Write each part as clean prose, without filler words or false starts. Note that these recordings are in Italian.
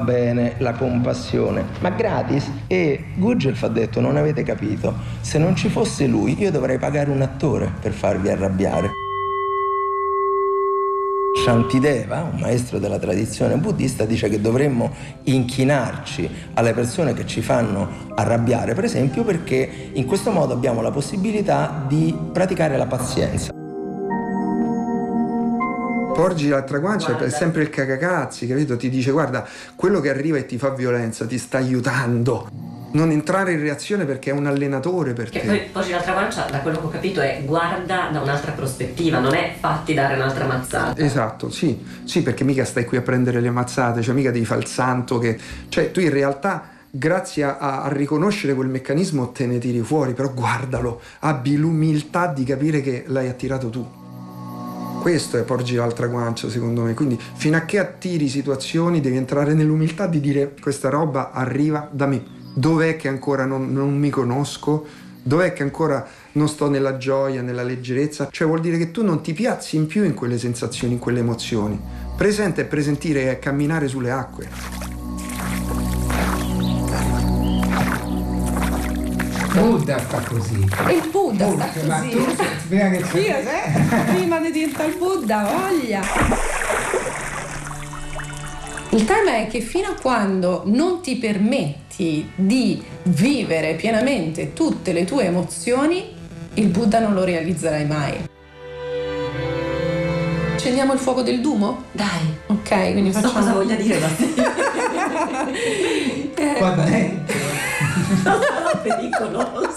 bene la compassione, ma gratis. E Gurdjieff ha detto: non avete capito, se non ci fosse lui io dovrei pagare un attore per farvi arrabbiare. Shantideva, un maestro della tradizione buddista, dice che dovremmo inchinarci alle persone che ci fanno arrabbiare, per esempio, perché in questo modo abbiamo la possibilità di praticare la pazienza. Porgi l'altra guancia è sempre il cagacazzi, capito? Ti dice: guarda, quello che arriva e ti fa violenza ti sta aiutando. Non entrare in reazione perché è un allenatore per te. Che poi porgi l'altra guancia, da quello che ho capito, è guarda da un'altra prospettiva, non è fatti dare un'altra mazzata. Esatto, sì, perché mica stai qui a prendere le mazzate, cioè mica devi fare il santo che... Cioè tu in realtà, grazie a riconoscere quel meccanismo, te ne tiri fuori, però guardalo, abbi l'umiltà di capire che l'hai attirato tu. Questo è porgi l'altra guancia, secondo me. Quindi fino a che attiri situazioni devi entrare nell'umiltà di dire: questa roba arriva da me. Dov'è che ancora non mi conosco? Dov'è che ancora non sto nella gioia, nella leggerezza? Cioè vuol dire che tu non ti piazzi in più in quelle sensazioni, in quelle emozioni. Presente e presentire è camminare sulle acque. Buddha sta così. Il Buddha sta così. Ma tu prima che prima di diventare il Buddha, voglia. Il tema è che fino a quando non ti permetti di vivere pienamente tutte le tue emozioni, il Buddha non lo realizzerai mai. Accendiamo il fuoco del Duomo? Dai. Ok, quindi non so cosa voglia dire da te. Qua dentro. Pericoloso.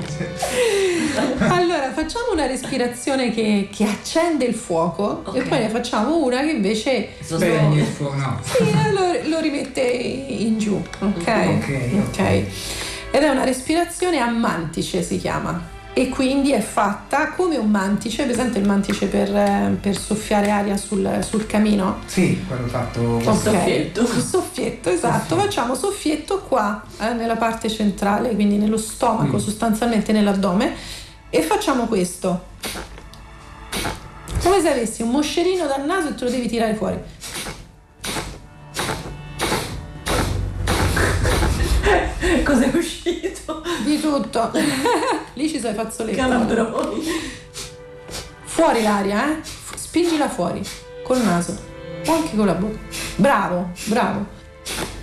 Allora facciamo una respirazione che accende il fuoco, okay. E poi ne facciamo una che invece spegne il fuoco, no? Sì, lo rimette in giù, ok? Ed è una respirazione a mantice, si chiama, e quindi è fatta come un mantice. Presente il mantice per soffiare aria sul camino? Sì, quello fatto soffietto. Soffietto, esatto. Facciamo soffietto qua, nella parte centrale, quindi nello stomaco, sostanzialmente nell'addome, e facciamo questo. Come se avessi un moscerino dal naso e te lo devi tirare fuori. Cos'è uscito? Di tutto. Lì ci sono i fazzoletti. Calabroni. Fuori l'aria, spingila fuori col naso o anche con la bocca. Bravo.